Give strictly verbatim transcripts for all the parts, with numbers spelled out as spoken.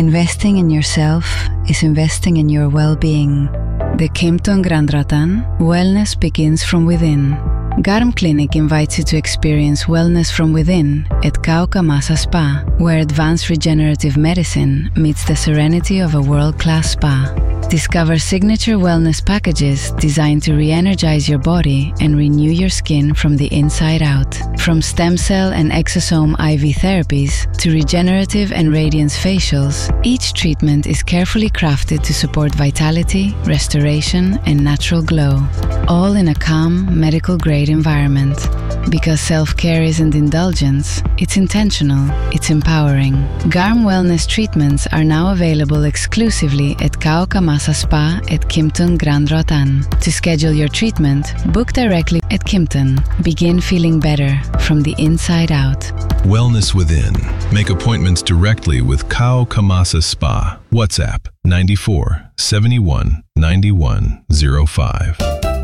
Investing in yourself is investing in your well-being. The Kimpton Grand Ratan, wellness begins from within. Garm Clinic invites you to experience wellness from within at Kauka Masa Spa, where advanced regenerative medicine meets the serenity of a world-class spa. Discover signature wellness packages designed to re-energize your body and renew your skin from the inside out. From stem cell and exosome I V therapies to regenerative and radiance facials, each treatment is carefully crafted to support vitality, restoration, and natural glow, all in a calm, medical-grade environment. Because self-care isn't indulgence, it's intentional, it's empowering. Garm Wellness treatments are now available exclusively at Kauka Masa Spa at Kimpton Grand Ratan. To schedule your treatment, book directly at Kimpton. Begin feeling better from the inside out. Wellness within. Make appointments directly with Kauka Masa Spa. WhatsApp nine four seven one nine one zero five.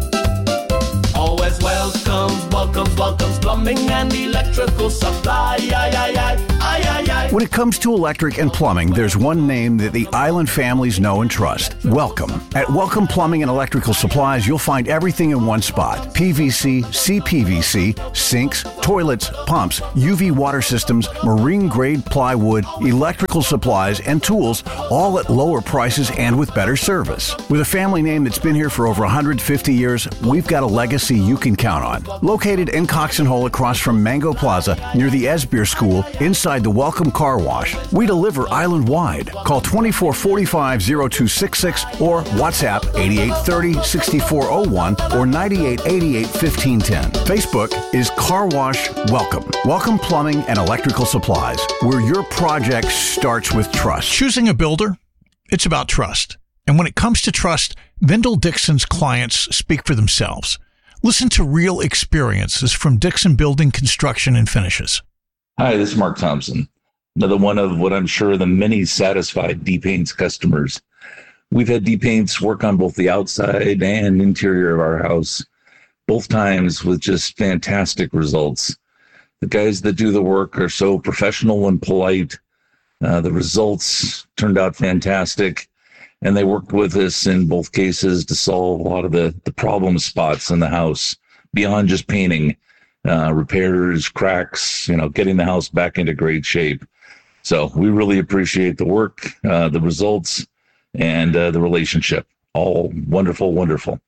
Always welcomes, welcomes, welcomes plumbing and electrical supply. Aye, aye, aye, aye, aye, aye. When it comes to electric and plumbing, there's one name that the Island families know and trust. Welcome. At Welcome Plumbing and Electrical Supplies, you'll find everything in one spot. P V C, C P V C, sinks, toilets, pumps, U V water systems, marine-grade plywood, electrical supplies, and tools, all at lower prices and with better service. With a family name that's been here for over one hundred fifty years, we've got a legacy you can count on. Located in Cox and Hole across from Mango Plaza near the Esbeer School inside the Welcome Car Wash. We deliver island-wide. Call two four four five, zero two six six or WhatsApp eight eight three zero, six four zero one or nine eight eight eight, one five one zero. Facebook is Car Wash Welcome. Welcome Plumbing and Electrical Supplies, where your project starts with trust. Choosing a builder, it's about trust. And when it comes to trust, Vindel Dixon's clients speak for themselves. Listen to real experiences from Dixon Building Construction and Finishes. Hi, this is Mark Thompson, another one of what I'm sure the many satisfied D-Paints customers. We've had D-Paints work on both the outside and interior of our house, both times with just fantastic results. The guys that do the work are so professional and polite. Uh, the results turned out fantastic. And they worked with us in both cases to solve a lot of the, the problem spots in the house beyond just painting, uh, repairs, cracks, you know, getting the house back into great shape. So we really appreciate the work, uh, the results, and uh, the relationship. All wonderful, wonderful.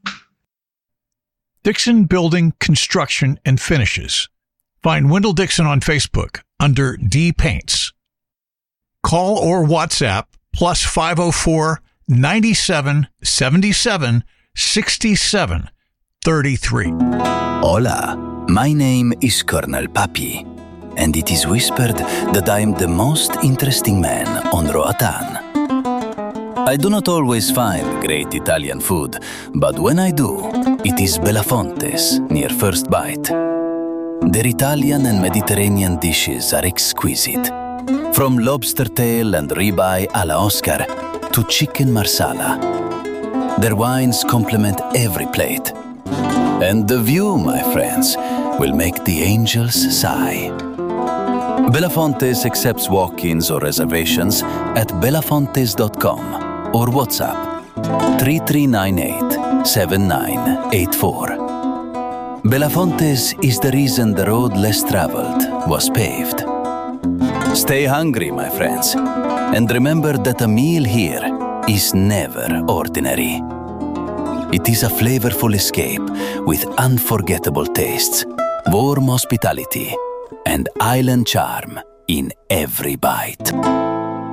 Dixon Building Construction and Finishes. Find Wendell Dixon on Facebook under D Paints. Call or WhatsApp plus five oh four, nine seven, seven seven, six seven three three. Hola, my name is Colonel Papi, and it is whispered that I am the most interesting man on Roatan. I do not always find great Italian food, but when I do, it is Belafonte's near First Bite. Their Italian and Mediterranean dishes are exquisite. From lobster tail and ribeye alla Oscar to chicken marsala. Their wines complement every plate. And the view, my friends, will make the angels sigh. Belafonte's accepts walk-ins or reservations at belafontes dot com or WhatsApp three three nine eight, seven nine eight four. Belafonte's is the reason the road less traveled was paved. Stay hungry, my friends, and remember that a meal here is never ordinary. It is a flavorful escape with unforgettable tastes, warm hospitality, and island charm in every bite.